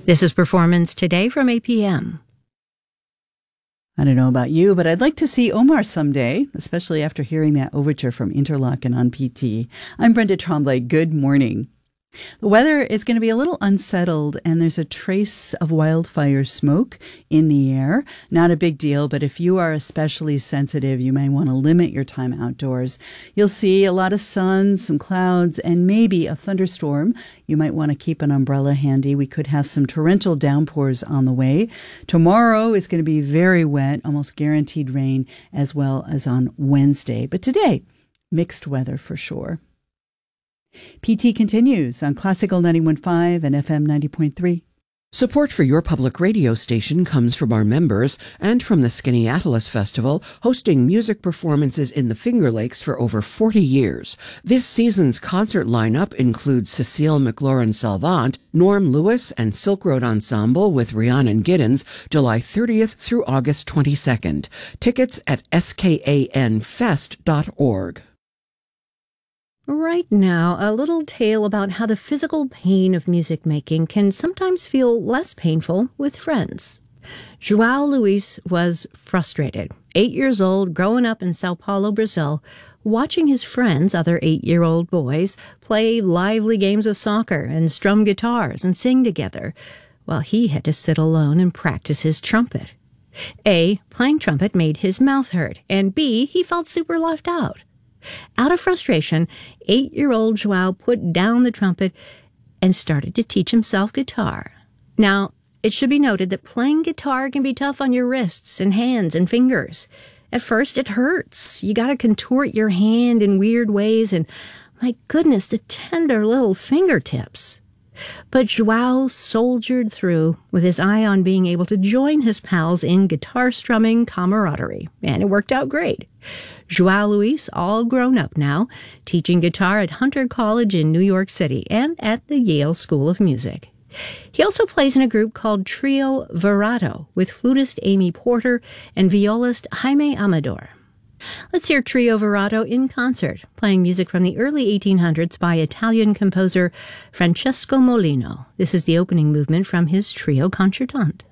This is Performance Today from APM. I don't know about you, but I'd like to see Omar someday, especially after hearing that overture from Interlaken on PT. I'm Brenda Tremblay. Good morning. The weather is going to be a little unsettled, and there's a trace of wildfire smoke in the air. Not a big deal, but if you are especially sensitive, you may want to limit your time outdoors. You'll see a lot of sun, some clouds, and maybe a thunderstorm. You might want to keep an umbrella handy. We could have some torrential downpours on the way. Tomorrow is going to be very wet, almost guaranteed rain, as well as on Wednesday. But today, mixed weather for sure. PT continues on Classical 91.5 and FM 90.3. Support for your public radio station comes from our members and from the Skaneateles Festival, hosting music performances in the Finger Lakes for over 40 years. This season's concert lineup includes Cecile McLaurin-Salvant, Norm Lewis, and Silk Road Ensemble with Rhiannon Giddens, July 30th through August 22nd. Tickets at skanfest.org. Right now, a little tale about how the physical pain of music making can sometimes feel less painful with friends. João Luis was frustrated, 8 years old, growing up in Sao Paulo, Brazil, watching his friends, other 8-year-old boys, play lively games of soccer and strum guitars and sing together, while he had to sit alone and practice his trumpet. A, playing trumpet made his mouth hurt, and B, he felt super left out. Out of frustration, 8-year-old João put down the trumpet and started to teach himself guitar. Now, it should be noted that playing guitar can be tough on your wrists and hands and fingers. At first, it hurts. You gotta contort your hand in weird ways, and my goodness, the tender little fingertips. But João soldiered through with his eye on being able to join his pals in guitar strumming camaraderie, and it worked out great. João Luis, all grown up now, teaching guitar at Hunter College in New York City and at the Yale School of Music. He also plays in a group called Trio Virato with flutist Amy Porter and violist Jaime Amador. Let's hear Trio Virato in concert, playing music from the early 1800s by Italian composer Francesco Molino. This is the opening movement from his Trio Concertante.